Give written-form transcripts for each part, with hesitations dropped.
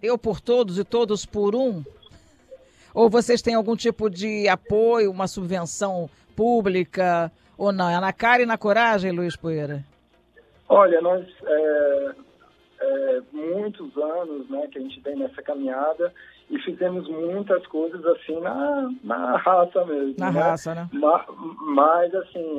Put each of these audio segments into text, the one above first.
Eu por todos e todos por um? Ou vocês têm algum tipo de apoio, uma subvenção pública, ou não? É na cara e na coragem, Luiz Poeira? Olha, nós, muitos anos, né, que a gente vem nessa caminhada e fizemos muitas coisas assim na raça mesmo. Na raça, né? Mas, assim,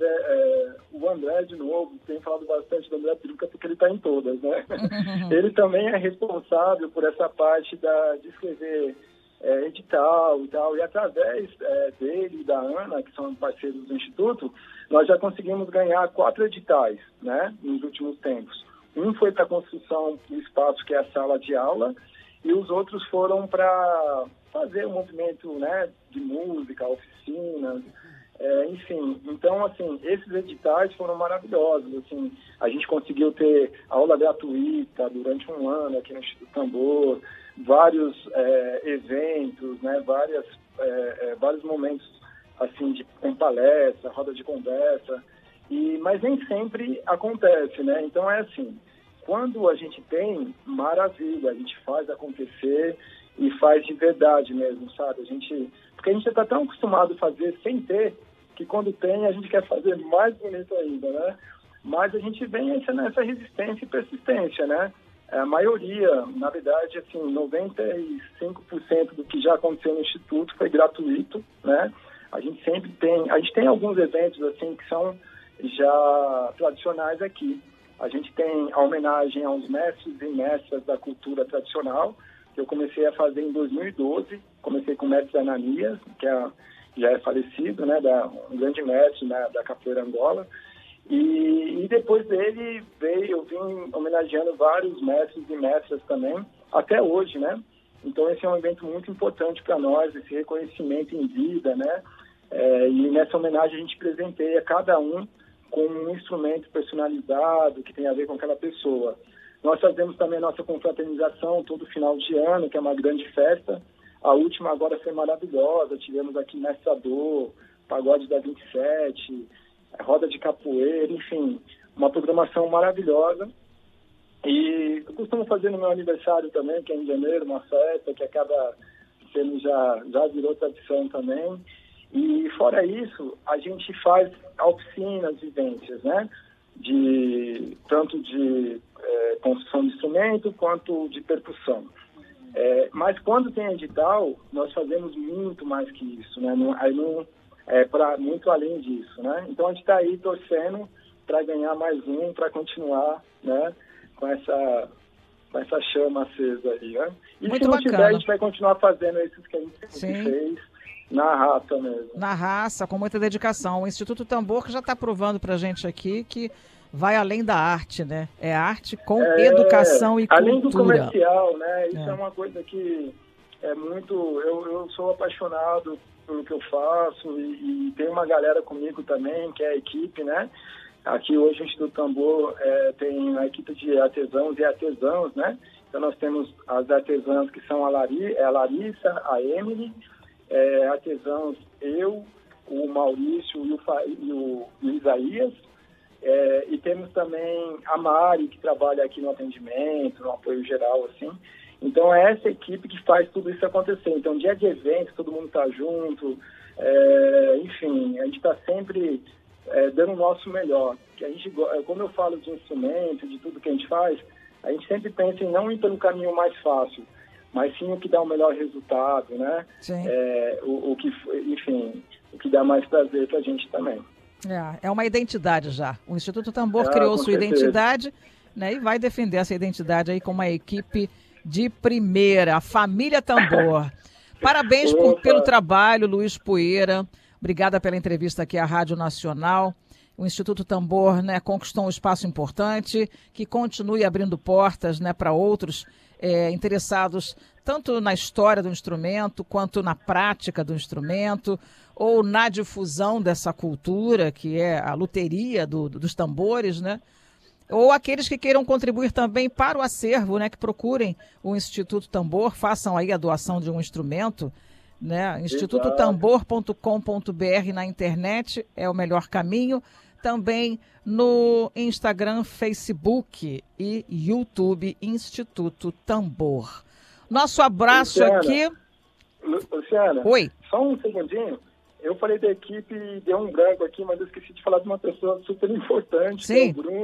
o André, de novo, tem falado bastante do André Peruca porque ele está em todas, né? Ele também é responsável por essa parte de escrever edital e tal, e através dele e da Ana, que são parceiros do Instituto, nós já conseguimos ganhar 4 editais, né, nos últimos tempos. Um foi para a construção do espaço que é a sala de aula, e os outros foram para fazer um movimento, né, de música, oficinas, enfim. Então, assim, esses editais foram maravilhosos. Assim, a gente conseguiu ter aula gratuita durante um ano aqui no Instituto Tambor, vários eventos, né, vários momentos assim, com palestra, roda de conversa, mas nem sempre acontece, né? Então é assim, quando a gente tem, maravilha, a gente faz acontecer e faz de verdade mesmo, sabe? Porque a gente está tão acostumado a fazer sem ter, que quando tem a gente quer fazer mais bonito ainda, né? Mas a gente vem nessa resistência e persistência, né? A maioria, na verdade, assim, 95% do que já aconteceu no Instituto foi gratuito, né? A gente tem alguns eventos assim que são já tradicionais aqui. A gente tem a homenagem aos mestres e mestras da cultura tradicional, que eu comecei a fazer em 2012. Comecei com o mestre Ananias, que já é falecido, né, um grande mestre, né, da capoeira Angola. E depois dele eu vim homenageando vários mestres e mestras também, até hoje, né? Então esse é um evento muito importante para nós, esse reconhecimento em vida, né? E nessa homenagem a gente presenteia cada um com um instrumento personalizado que tem a ver com aquela pessoa. Nós fazemos também a nossa confraternização todo final de ano, que é uma grande festa. A última agora foi maravilhosa, tivemos aqui Mestrador, Pagode da 27, roda de capoeira, enfim, uma programação maravilhosa. E eu costumo fazer no meu aniversário também, que é em janeiro, uma festa que acaba sendo já virou tradição também. E fora isso, a gente faz oficinas, vivências, né? Tanto de construção de instrumento quanto de percussão. Mas quando tem edital, nós fazemos muito mais que isso, né? Muito além disso, né? Então a gente está aí torcendo para ganhar mais um, para continuar, né, com essa chama acesa aí, né? E muito se não bacana. tiver, a gente vai continuar fazendo esses que a gente sempre fez, na raça mesmo. Na raça, com muita dedicação. O Instituto Tambor já está provando para a gente aqui que vai além da arte, né? É arte com educação e além cultura. Do comercial, né? Isso é uma coisa que é muito... Eu sou apaixonado pelo que eu faço e tem uma galera comigo também, que é a equipe, né? Aqui hoje o Instituto Tambor tem a equipe de artesãos e artesãos, né? Então nós temos as artesãs que são a Larissa, a Emily, artesãos eu, o Maurício e o Isaías, e temos também a Mari, que trabalha aqui no atendimento, no apoio geral, assim. Então é essa equipe que faz tudo isso acontecer. Então dia de evento, todo mundo está junto, enfim, a gente está sempre dando o nosso melhor. Que a gente, como eu falo de instrumento, de tudo que a gente faz, a gente sempre pensa em não ir pelo caminho mais fácil, mas sim o que dá o melhor resultado, né? Sim. O que dá mais prazer para a gente também. É uma identidade já. O Instituto Tambor criou sua identidade, né, e vai defender essa identidade aí com uma equipe de primeira, a família Tambor. Parabéns pelo trabalho, Luiz Poeira. Obrigada pela entrevista aqui à Rádio Nacional. O Instituto Tambor, né, conquistou um espaço importante, que continue abrindo portas, né, para outros interessados tanto na história do instrumento quanto na prática do instrumento ou na difusão dessa cultura que é a luteria dos tambores, né? Ou aqueles que queiram contribuir também para o acervo, né, que procurem o Instituto Tambor, façam aí a doação de um instrumento, né? institutotambor.com.br na internet é o melhor caminho. Também no Instagram, Facebook e YouTube, Instituto Tambor. Nosso abraço Luciana, aqui. Luciana, Oi. Só um segundinho. Eu falei da equipe, deu um branco aqui, mas eu esqueci de falar de uma pessoa super importante, Sim. que é o Bruno.